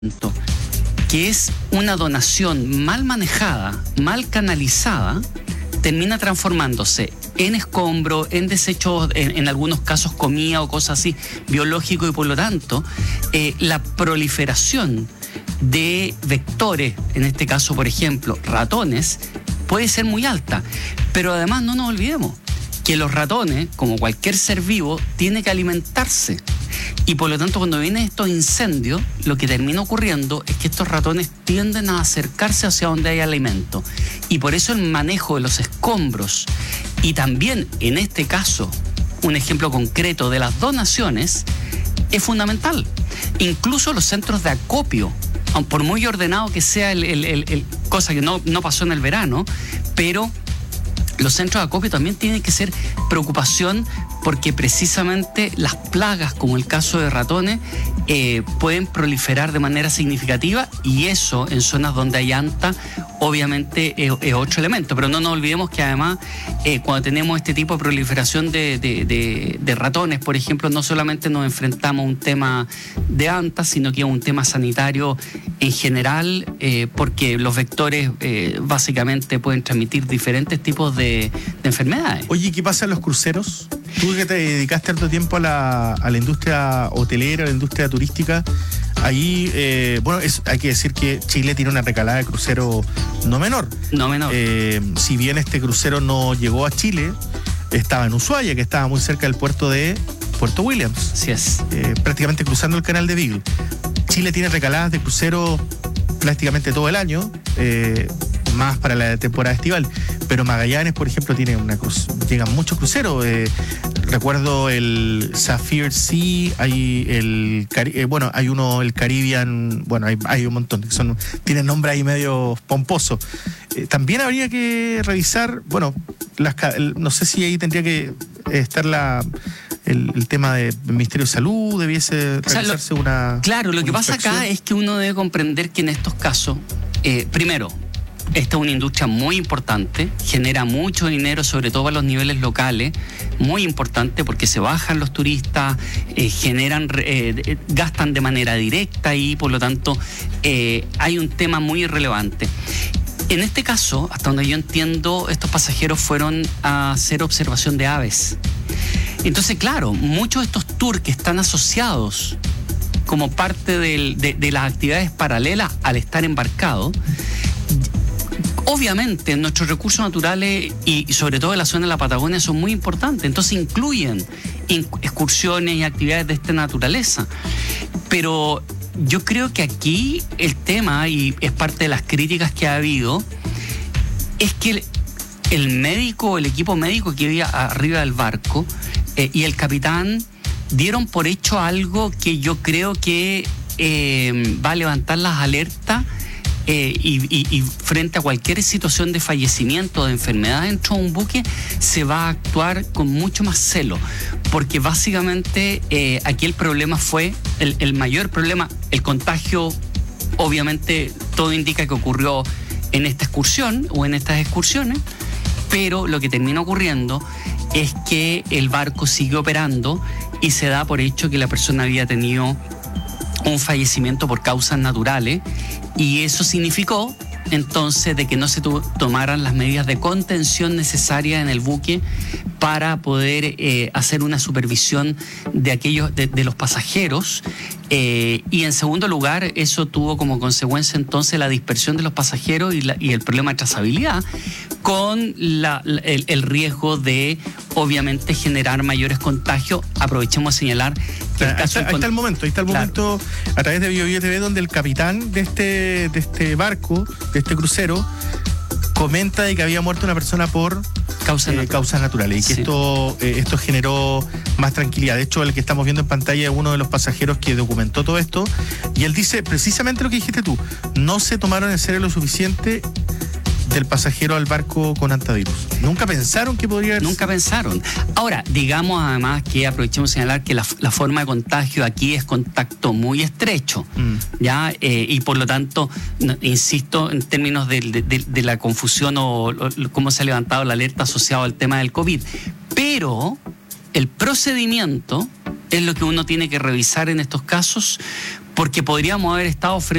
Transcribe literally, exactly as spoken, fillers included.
que es una donación mal manejada, mal canalizada, termina transformándose en escombro, en desechos, en, en algunos casos comida o cosas así, biológico, y por lo tanto eh, la proliferación de vectores, en este caso por ejemplo ratones, puede ser muy alta. Pero además no nos olvidemos que los ratones, como cualquier ser vivo, tiene que alimentarse. Y por lo tanto, cuando vienen estos incendios, lo que termina ocurriendo es que estos ratones tienden a acercarse hacia donde hay alimento. Y por eso el manejo de los escombros, y también en este caso, un ejemplo concreto de las donaciones, es fundamental. Incluso los centros de acopio, por muy ordenado que sea el, el, el, el cosa que no, no pasó en el verano, pero los centros de acopio también tienen que ser preocupación, porque precisamente las plagas, como el caso de ratones, eh, pueden proliferar de manera significativa, y eso en zonas donde hay anta obviamente es, es otro elemento. Pero no nos olvidemos que además eh, cuando tenemos este tipo de proliferación de, de, de, de ratones, por ejemplo, no solamente nos enfrentamos a un tema de anta, sino que a un tema sanitario en general, eh, porque los vectores eh, básicamente pueden transmitir diferentes tipos de, de enfermedades. Oye, ¿qué pasa en los cruceros? Tú que te dedicaste harto tiempo a la, a la industria hotelera, a la industria turística, ahí, eh, bueno, es, hay que decir que Chile tiene una recalada de crucero no menor. No menor. Eh, si bien este crucero no llegó a Chile, estaba en Ushuaia, que estaba muy cerca del puerto de Puerto Williams. Así es. Eh, prácticamente cruzando el canal de Beagle. Chile tiene recaladas de crucero prácticamente todo el año, eh, más para la temporada estival. Pero Magallanes, por ejemplo, tiene una cruz, llegan muchos cruceros. Eh, recuerdo el Sapphire Sea, hay el eh, bueno, hay uno, el Caribbean, bueno, hay, hay un montón que son, tienen nombre ahí medio pomposo. Eh, también habría que revisar, bueno, las, el, no sé si ahí tendría que estar la El, el tema del Ministerio de Salud, debiese realizarse, o sea, lo, una Claro, lo una que pasa inspección. acá es que uno debe comprender que en estos casos, eh, primero, esta es una industria muy importante, genera mucho dinero, sobre todo a los niveles locales, muy importante porque se bajan los turistas, eh, generan, eh, gastan de manera directa y por lo tanto eh, hay un tema muy relevante. En este caso, hasta donde yo entiendo, estos pasajeros fueron a hacer observación de aves. Entonces, claro, muchos de estos tours que están asociados como parte del, de, de las actividades paralelas al estar embarcado, obviamente nuestros recursos naturales y sobre todo en la zona de la Patagonia son muy importantes, entonces incluyen excursiones y actividades de esta naturaleza. Pero yo creo que aquí el tema, y es parte de las críticas que ha habido, es que el, el médico, el equipo médico que había arriba del barco eh, y el capitán dieron por hecho algo que yo creo que eh, va a levantar las alertas eh, y, y, y frente a cualquier situación de fallecimiento, de enfermedad dentro de un buque, se va a actuar con mucho más celo, porque básicamente eh, aquí el problema fue, el, el mayor problema, el contagio, obviamente todo indica que ocurrió en esta excursión o en estas excursiones, pero lo que termina ocurriendo es que el barco sigue operando y se da por hecho que la persona había tenido un fallecimiento por causas naturales, y eso significó entonces de que no se to- tomaran las medidas de contención necesarias en el buque para poder eh, hacer una supervisión de aquellos de, de los pasajeros, eh, y en segundo lugar eso tuvo como consecuencia entonces la dispersión de los pasajeros y, la, y el problema de trazabilidad, con la, la, el, el riesgo de obviamente generar mayores contagios. Aprovechemos a señalar que el caso ahí, ahí está el momento, ahí está el claro. momento a través de BioBio T V, donde el capitán de este, de este barco, de este crucero, comenta de que había muerto una persona por causas, eh, natural. causas naturales, y que Sí. esto, eh, esto generó más tranquilidad. De hecho, el que estamos viendo en pantalla es uno de los pasajeros que documentó todo esto, y él dice precisamente lo que dijiste tú: no se tomaron en serio lo suficiente del pasajero al barco con antivirus. Nunca pensaron que podría haber... Nunca pensaron. Ahora, digamos además que aprovechemos de señalar que la, la forma de contagio aquí es contacto muy estrecho, mm. ¿ya? Eh, y por lo tanto, no, insisto, en términos de, de, de, de la confusión o, o cómo se ha levantado la alerta asociada al tema del COVID. Pero el procedimiento es lo que uno tiene que revisar en estos casos, porque podríamos haber estado frente